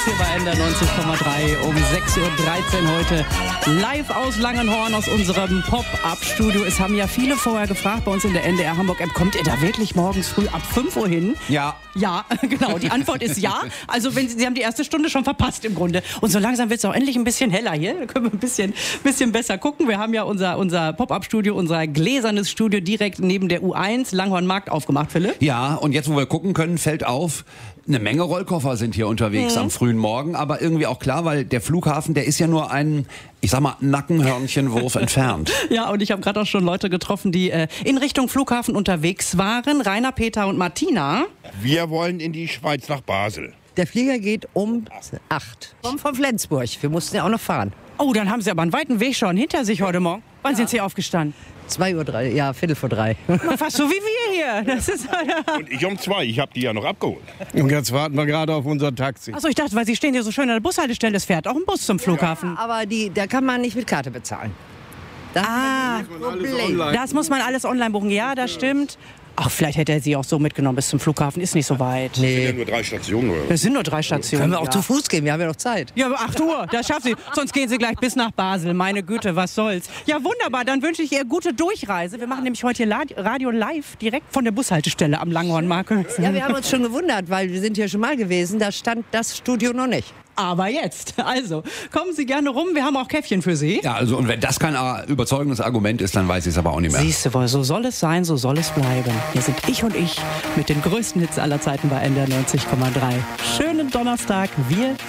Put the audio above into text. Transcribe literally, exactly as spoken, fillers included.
hier bei N D R neunzig Komma drei um sechs Uhr dreizehn heute live aus Langenhorn aus unserem Pop-Up-Studio. Es haben ja viele vorher gefragt bei uns in der N D R Hamburg-App, kommt ihr da wirklich morgens früh ab fünf Uhr hin? Ja. Ja, genau. Die Antwort ist ja. Also wenn Sie, Sie haben die erste Stunde schon verpasst im Grunde. Und so langsam wird es auch endlich ein bisschen heller hier. Da können wir ein bisschen, bisschen besser gucken. Wir haben ja unser, unser Pop-Up-Studio, unser gläsernes Studio direkt neben der U eins Langhorn Markt aufgemacht, Philipp. Ja, und jetzt, wo wir gucken können, fällt auf, eine Menge Rollkoffer sind hier unterwegs mhm. am frühen Morgen. Aber irgendwie auch klar, weil der Flughafen, der ist ja nur ein, ich sag mal, Nackenhörnchenwurf entfernt. Ja, und ich habe gerade auch schon Leute getroffen, die äh, in Richtung Flughafen unterwegs waren. Rainer, Peter und Martina. Wir wollen in die Schweiz nach Basel. Der Flieger geht um acht. Kommen von Flensburg. Wir mussten ja auch noch fahren. Oh, dann haben Sie aber einen weiten Weg schon hinter sich heute Morgen. Wann ja. sind Sie aufgestanden? zwei Uhr drei, ja, Viertel vor drei. Fast so wie wir hier. Das ist, ja. Und ich um zwei, ich habe die ja noch abgeholt. Und jetzt warten wir gerade auf unser Taxi. Achso, ich dachte, weil Sie stehen hier so schön an der Bushaltestelle, es fährt auch ein Bus zum Flughafen. Ja, aber die, da kann man nicht mit Karte bezahlen. Das ah, ist das Problem. Das muss man alles online buchen. Ja, das stimmt. Ach, vielleicht hätte er sie auch so mitgenommen bis zum Flughafen. Ist nicht so weit. Nee. Das sind ja nur drei Stationen. Oder? Das sind nur drei Stationen. Können wir auch ja. zu Fuß gehen, wir haben ja noch Zeit. Ja, aber acht Uhr, das schaffen Sie. Sonst gehen Sie gleich bis nach Basel. Meine Güte, was soll's. Ja, wunderbar, dann wünsche ich ihr gute Durchreise. Wir machen nämlich heute hier Radio live direkt von der Bushaltestelle am Langhornmarkt. Ja, wir haben uns schon gewundert, weil wir sind hier schon mal gewesen. Da stand das Studio noch nicht. Aber jetzt, also, kommen Sie gerne rum, wir haben auch Käffchen für Sie. Ja, also, und wenn das kein überzeugendes Argument ist, dann weiß ich es aber auch nicht mehr. Siehst du wohl, so soll es sein, so soll es bleiben. Hier sind ich und ich mit den größten Hits aller Zeiten bei N D R neunzig Komma drei. Schönen Donnerstag, wir